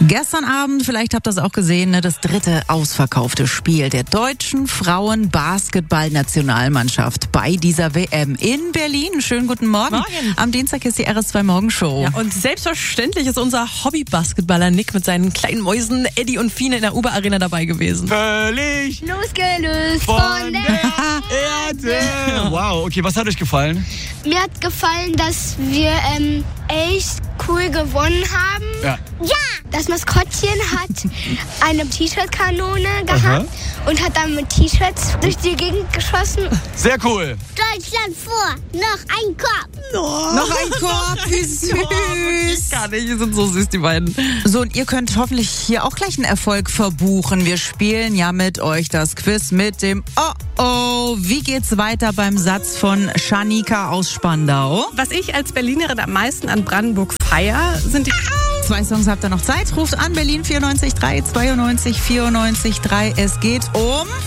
Gestern Abend, vielleicht habt ihr das auch gesehen, das dritte ausverkaufte Spiel der deutschen Frauen-Basketball-Nationalmannschaft bei dieser WM in Berlin. Schönen guten Morgen. Morgen. Am Dienstag ist die RS2 Morgenshow. Ja, und selbstverständlich ist unser Hobby-Basketballer Nick mit seinen kleinen Mäusen Eddie und Fine in der Uber-Arena dabei gewesen. Völlig Losgelöst von der Erde. Wow, okay, was hat euch gefallen? Mir hat gefallen, dass wir echt cool gewonnen haben. Ja. Ja! Das Maskottchen hat eine T-Shirt-Kanone gehabt und hat dann mit T-Shirts durch die Gegend geschossen. Sehr cool. Deutschland vor, noch ein Korb. Noch ein Korb, wie süß. Gar nicht, die sind so süß, die beiden. So, und ihr könnt hoffentlich hier auch gleich einen Erfolg verbuchen. Wir spielen ja mit euch das Quiz mit dem Oh-Oh. Wie geht's weiter beim Satz von Shanika aus Spandau? Was ich als Berlinerin am meisten an Brandenburg feier, sind die... 2 Songs habt ihr noch Zeit. Ruft an, Berlin 94 3 92 94 3. Es geht um...